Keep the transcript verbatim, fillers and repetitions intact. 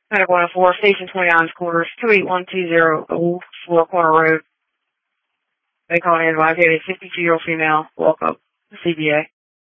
Medic one oh four, Station twenty-nine's quarters, two eight one two zero Old Four Corner Road. They call an advised a fifty-two-year-old female. Walk up. C B A.